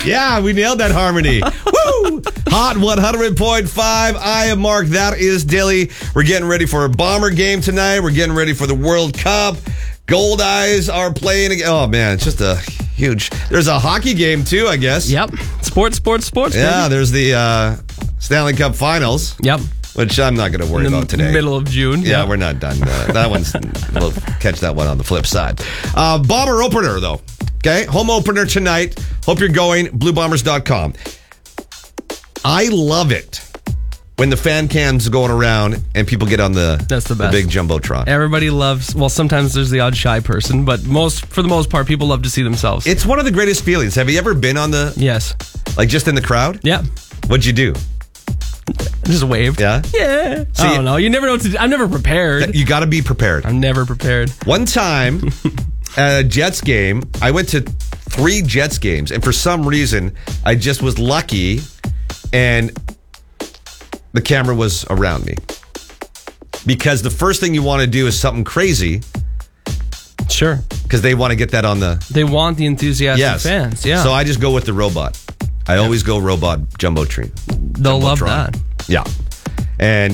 Yeah, we nailed that harmony. Woo! Hot 100.5. I am Mark. That is Dilly. We're getting ready for a Bomber game tonight. We're getting ready for the World Cup. Gold Eyes are playing again. Oh, man, it's just a huge... There's a hockey game, too, I guess. Yep. Sports. Yeah, Baby. there's the Stanley Cup Finals. Yep. Which I'm not going to worry about today. Middle of June. Yeah, Yep. we're not done. We'll catch that one on the flip side. Bomber opener, though. Okay, home opener tonight. Hope you're going. BlueBombers.com. I love it when the fan cams going around and people get on That's the best. big Jumbotron. Everybody loves, well, sometimes there's the odd shy person, but for the most part, people love to see themselves. It's one of the greatest feelings. Have you ever been on Yes. like just in the crowd? Yeah. What'd you do? Just wave. Yeah? Yeah. See, I don't know. You never know what to do. I'm never prepared. You got to be prepared. I'm never prepared. One time at a Jets game, I went to 3 Jets games, and for some reason, I just was lucky, and the camera was around me. Because the first thing you want to do is something crazy, Sure. because they want to get that on the... They want the enthusiastic fans. Yeah. So I just go with the robot. I always go robot Jumbotron. They'll love Jumbotron. that. Yeah. And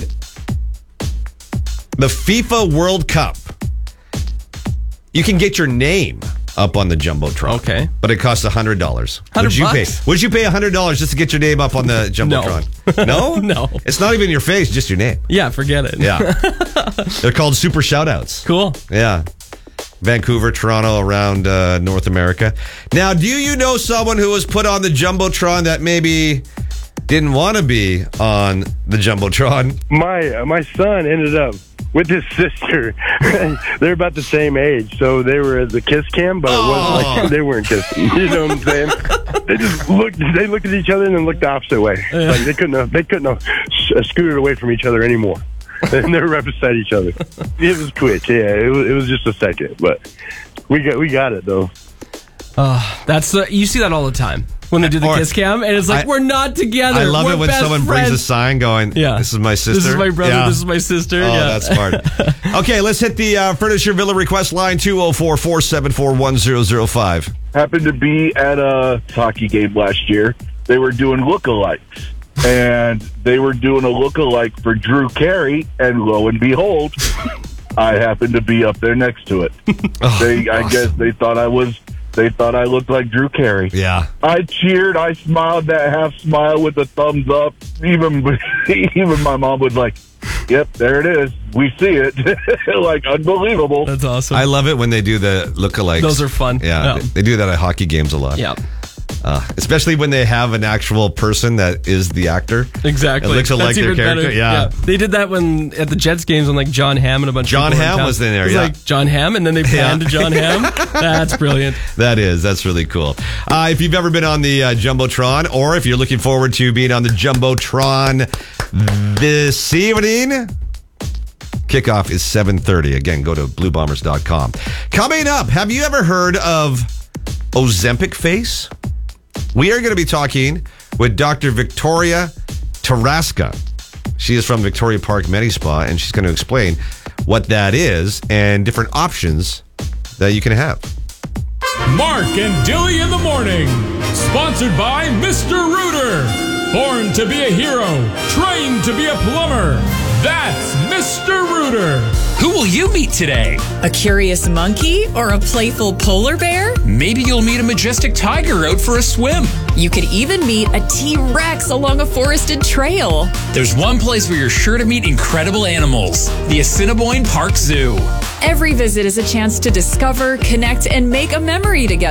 the FIFA World Cup, you can get your name up on the Jumbotron. Okay. But it costs $100. $100? Would you pay $100 just to get your name up on the Jumbotron? No? No. It's not even your face, just your name. Yeah, forget it. Yeah. They're called super shoutouts. Cool. Yeah. Vancouver, Toronto, around North America. Now, do you know someone who was put on the Jumbotron that maybe didn't want to be on the Jumbotron? My son ended up with his sister. They're about the same age, so they were at the kiss cam, but it wasn't like they weren't kissing. You know what I'm saying? They just looked at each other and then looked the opposite way. Like they couldn't have scooted away from each other anymore. And they were right beside each other. It was quick, yeah. It was just a second, but we got it though. You see that all the time when they do the kiss cam, and it's like we're not together. I love we're it when best someone friends. brings a sign going, Yeah. this is my sister. This is my brother. Yeah. This is my sister. Oh, yeah. that's smart. Okay, let's hit the Furniture Villa request line, 204-474-1005. Happened to be at a hockey game last year. They were doing lookalikes. And they were doing a lookalike for Drew Carey, and lo and behold, I happened to be up there next to it. I guess they thought I looked like Drew Carey. Yeah. I cheered, I smiled that half smile with a thumbs up. Even my mom was like, "Yep, there it is. We see it." Like, unbelievable. That's awesome. I love it when they do the lookalikes. Those are fun. Yeah, Yeah. they do that at hockey games a lot. Yeah. Especially when they have an actual person that is the actor. Exactly. It looks like That's their even character. better. Yeah. They did that when at the Jets games when like John Hamm and a bunch John of people Hamm were in town. was in there, It was yeah. like John Hamm, and then they panned to John Hamm. That's brilliant. That's really cool. If you've ever been on the Jumbotron, or if you're looking forward to being on the Jumbotron this evening, kickoff is 7:30. Again, go to BlueBombers.com. Coming up, have you ever heard of Ozempic face? We are going to be talking with Dr. Victoria Tarasca. She is from Victoria Park Medi-Spa, and she's going to explain what that is and different options that you can have. Mark and Dilly in the morning. Sponsored by Mr. Rooter. Born to be a hero. Trained to be a plumber. That's Mr. Rooter. Who will you meet today? A curious monkey or a playful polar bear? Maybe you'll meet a majestic tiger out for a swim. You could even meet a T-Rex along a forested trail. There's one place where you're sure to meet incredible animals. The Assiniboine Park Zoo. Every visit is a chance to discover, connect, and make a memory together.